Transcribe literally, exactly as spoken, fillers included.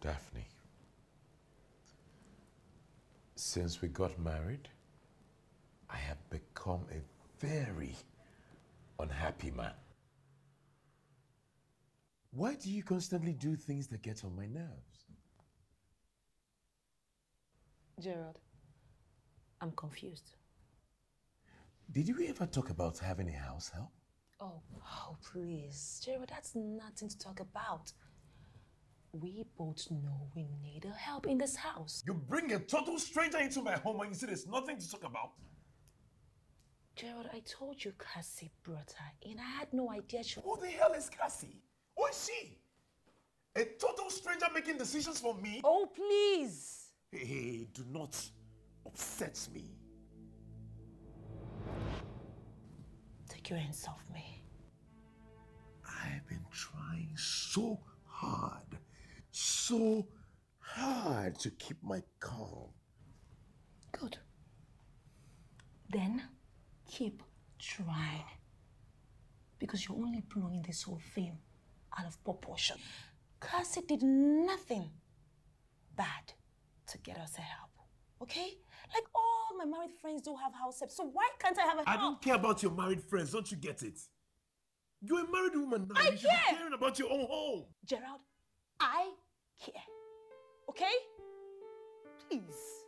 Daphne, since we got married, I have become a very unhappy man. Why do you constantly do things that get on my nerves? Gerald, I'm confused. Did you ever talk about having a house help? Oh, oh, please. Gerald, that's nothing to talk about. We both know we need help in this house. You bring a total stranger into my home and you say there's nothing to talk about? Gerald, I told you Cassie brought her in. I had no idea she... Who the hell is Cassie? Who is she? A total stranger making decisions for me? Oh, please! Hey, hey, do not upset me. Take your hands off me. I've been trying so hard, so hard to keep my calm. Good. Then keep trying. Because you're only blowing this whole thing out of proportion. Cassie did nothing bad to get us a help. Okay? Like all my married friends do have house help, so why can't I have a help? I don't care about your married friends, don't you get it? You're a married woman now. I you should care. be caring about your own home. Gerald, I care. Okay? Please.